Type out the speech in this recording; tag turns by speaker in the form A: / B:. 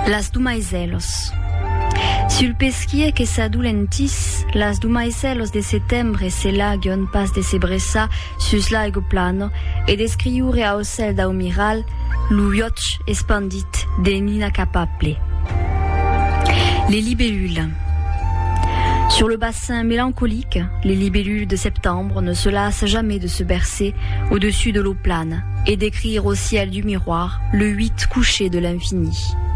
A: Las du maizelos. Sul pesquie que s'adulentis, las du maizelos de settembre s'elagion pas de sebressa sus l'aigo plano et descriure a ocel da miral l'uioch espandit de l'inacapable. Les libellules. Sur le bassin mélancolique, les libellules de septembre ne se lassent jamais de se bercer au-dessus de l'eau plane et d'écrire au ciel du miroir le 8 couché de l'infini.